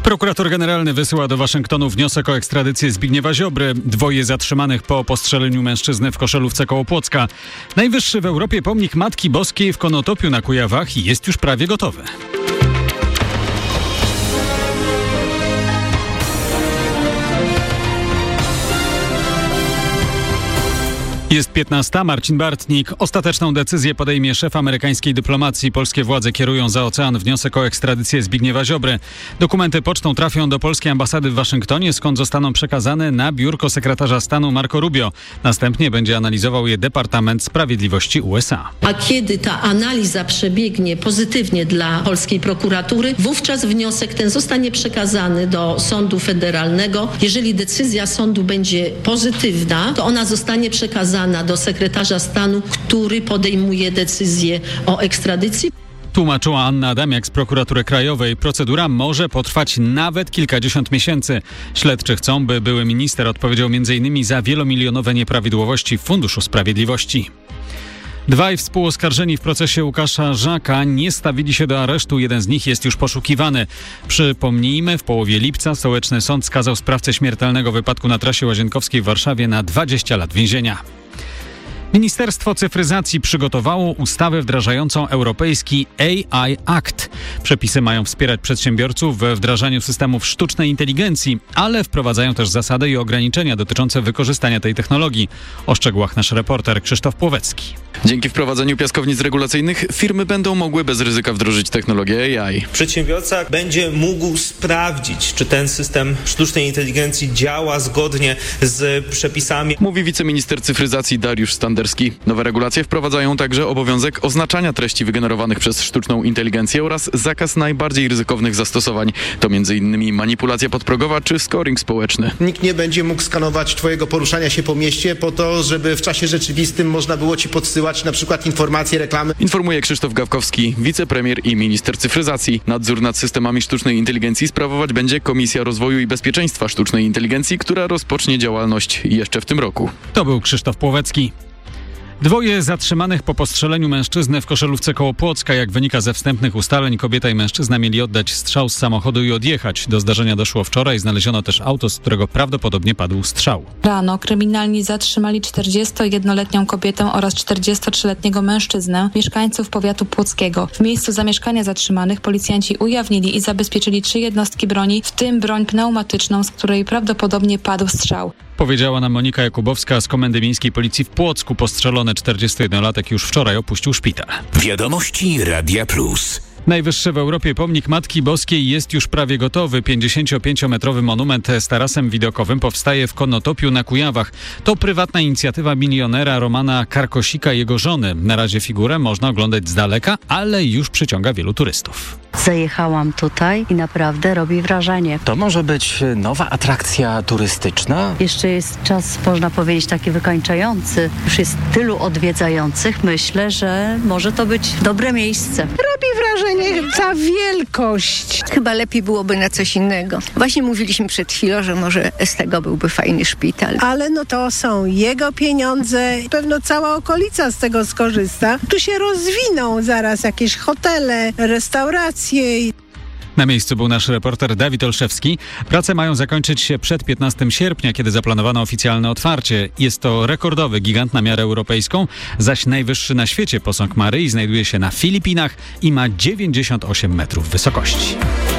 Prokurator generalny wysyła do Waszyngtonu wniosek o ekstradycję Zbigniewa Ziobry. 2 zatrzymanych po postrzeleniu mężczyzny w Koszalówce koło Płocka. Najwyższy w Europie pomnik Matki Boskiej w Konotopiu na Kujawach jest już prawie gotowy. Jest 15. Marcin Bartnik. Ostateczną decyzję podejmie szef amerykańskiej dyplomacji. Polskie władze kierują za ocean wniosek o ekstradycję Zbigniewa Ziobry. Dokumenty pocztą trafią do polskiej ambasady w Waszyngtonie, skąd zostaną przekazane na biurko sekretarza stanu Marco Rubio. Następnie będzie analizował je Departament Sprawiedliwości USA. A kiedy ta analiza przebiegnie pozytywnie dla polskiej prokuratury, wówczas wniosek ten zostanie przekazany do sądu federalnego. Jeżeli decyzja sądu będzie pozytywna, to ona zostanie przekazana do sekretarza stanu, który podejmuje decyzję o ekstradycji. Tłumaczyła Anna Adamiak z Prokuratury Krajowej. Procedura może potrwać nawet kilkadziesiąt miesięcy. Śledczy chcą, by były minister odpowiedział m.in. za wielomilionowe nieprawidłowości w Funduszu Sprawiedliwości. 2 współoskarżeni w procesie Łukasza Żaka nie stawili się do aresztu. Jeden z nich jest już poszukiwany. Przypomnijmy, w połowie lipca stołeczny sąd skazał sprawcę śmiertelnego wypadku na trasie Łazienkowskiej w Warszawie na 20 lat więzienia. Ministerstwo Cyfryzacji przygotowało ustawę wdrażającą europejski AI Act. Przepisy mają wspierać przedsiębiorców we wdrażaniu systemów sztucznej inteligencji, ale wprowadzają też zasady i ograniczenia dotyczące wykorzystania tej technologii. O szczegółach nasz reporter Krzysztof Płowecki. Dzięki wprowadzeniu piaskownic regulacyjnych firmy będą mogły bez ryzyka wdrożyć technologię AI. Przedsiębiorca będzie mógł sprawdzić, czy ten system sztucznej inteligencji działa zgodnie z przepisami. Mówi wiceminister cyfryzacji Dariusz Standerski. Nowe regulacje wprowadzają także obowiązek oznaczania treści wygenerowanych przez sztuczną inteligencję oraz zakaz najbardziej ryzykownych zastosowań. To m.in. manipulacja podprogowa czy scoring społeczny. Nikt nie będzie mógł skanować twojego poruszania się po mieście po to, żeby w czasie rzeczywistym można było ci podsyłać na przykład informacje, reklamy. Informuje Krzysztof Gawkowski, wicepremier i minister cyfryzacji. Nadzór nad systemami sztucznej inteligencji sprawować będzie Komisja Rozwoju i Bezpieczeństwa Sztucznej Inteligencji, która rozpocznie działalność jeszcze w tym roku. To był Krzysztof Płowecki. 2 zatrzymanych po postrzeleniu mężczyzny w Koszalówce koło Płocka. Jak wynika ze wstępnych ustaleń, kobieta i mężczyzna mieli oddać strzał z samochodu i odjechać. Do zdarzenia doszło wczoraj. Znaleziono też auto, z którego prawdopodobnie padł strzał. Rano kryminalni zatrzymali 41-letnią kobietę oraz 43-letniego mężczyznę, mieszkańców powiatu płockiego. W miejscu zamieszkania zatrzymanych policjanci ujawnili i zabezpieczyli 3 jednostki broni, w tym broń pneumatyczną, z której prawdopodobnie padł strzał. Powiedziała nam Monika Jakubowska z Komendy Miejskiej Policji w Płocku. Postrzelony 41-latek już wczoraj opuścił szpital. Wiadomości Radia Plus. Najwyższy w Europie pomnik Matki Boskiej jest już prawie gotowy. 55-metrowy monument z tarasem widokowym powstaje w Konotopiu na Kujawach. To prywatna inicjatywa milionera Romana Karkosika i jego żony. Na razie figurę można oglądać z daleka, ale już przyciąga wielu turystów. Zajechałam tutaj i naprawdę robi wrażenie. To może być nowa atrakcja turystyczna? Jeszcze jest czas, można powiedzieć, taki wykańczający. Już jest tylu odwiedzających. Myślę, że może to być dobre miejsce. Robi wrażenie ta wielkość. Chyba lepiej byłoby na coś innego. Właśnie mówiliśmy przed chwilą, że może z tego byłby fajny szpital. Ale no to są jego pieniądze. Pewno cała okolica z tego skorzysta. Tu się rozwiną zaraz jakieś hotele, restauracje. Na miejscu był nasz reporter Dawid Olszewski. Prace mają zakończyć się przed 15 sierpnia, kiedy zaplanowano oficjalne otwarcie. Jest to rekordowy gigant na miarę europejską, zaś najwyższy na świecie posąg Maryi znajduje się na Filipinach i ma 98 metrów wysokości.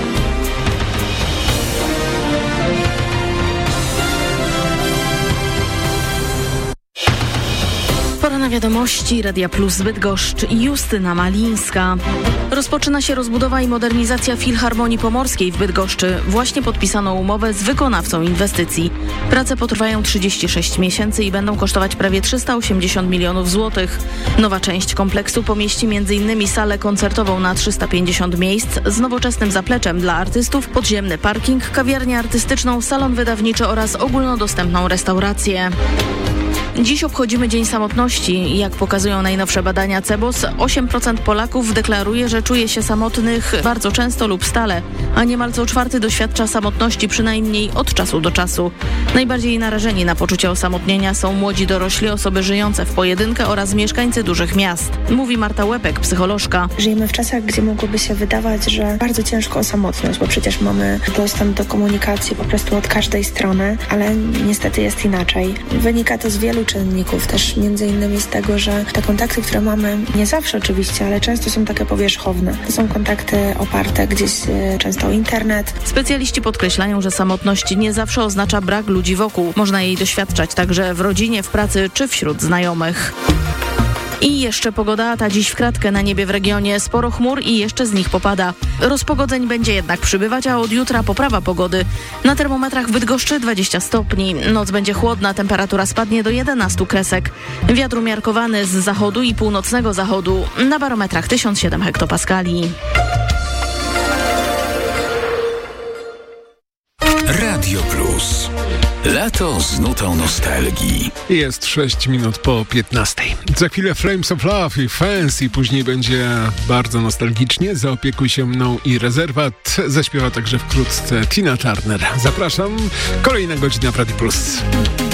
Pora na wiadomości Radia Plus Bydgoszcz i Justyna Malińska. Rozpoczyna się rozbudowa i modernizacja Filharmonii Pomorskiej w Bydgoszczy. Właśnie podpisano umowę z wykonawcą inwestycji. Prace potrwają 36 miesięcy i będą kosztować prawie 380 milionów złotych. Nowa część kompleksu pomieści m.in. salę koncertową na 350 miejsc z nowoczesnym zapleczem dla artystów, podziemny parking, kawiarnię artystyczną, salon wydawniczy oraz ogólnodostępną restaurację. Dziś obchodzimy Dzień Samotności. Jak pokazują najnowsze badania CEBOS, 8% Polaków deklaruje, że czuje się samotnych bardzo często lub stale, a niemal co czwarty doświadcza samotności przynajmniej od czasu do czasu. Najbardziej narażeni na poczucie osamotnienia są młodzi dorośli, osoby żyjące w pojedynkę oraz mieszkańcy dużych miast. Mówi Marta Łepek, psycholożka. Żyjemy w czasach, gdzie mogłoby się wydawać, że bardzo ciężko osamotnieć, bo przecież mamy dostęp do komunikacji po prostu od każdej strony, ale niestety jest inaczej. Wynika to z wielu czynników, też między innymi z tego, że te kontakty, które mamy, nie zawsze oczywiście, ale często są takie powierzchowne. To są kontakty oparte gdzieś często o internet. Specjaliści podkreślają, że samotność nie zawsze oznacza brak ludzi wokół. Można jej doświadczać także w rodzinie, w pracy czy wśród znajomych. I jeszcze pogoda, ta dziś w kratkę na niebie w regionie. Sporo chmur i jeszcze z nich popada. Rozpogodzeń będzie jednak przybywać, a od jutra poprawa pogody. Na termometrach w Bydgoszczy 20 stopni. Noc będzie chłodna, temperatura spadnie do 11 kresek. Wiatr umiarkowany z zachodu i północnego zachodu. Na barometrach 1007 hektopaskali. Radio Plus. Lato z nutą nostalgii. Jest 6 minut po 15. Za chwilę Flames of Love i Fans i później będzie bardzo nostalgicznie. Zaopiekuj się mną i Rezerwat. Zaśpiewa także wkrótce Tina Turner. Zapraszam. Kolejna godzina w Radio Plus.